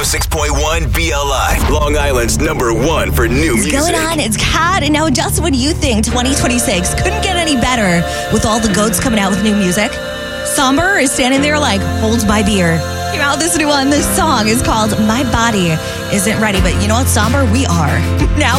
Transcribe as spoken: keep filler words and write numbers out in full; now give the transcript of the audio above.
six point one B L I, Long Island's number one for new music. What's going on? It's Kat. And now, Dustin, what do you think? twenty twenty-six couldn't get any better with all the goats coming out with new music. Somber is standing there like, hold my beer. Came out with this new one. This song is called My Body Isn't Ready. But you know what, Somber? We are. Now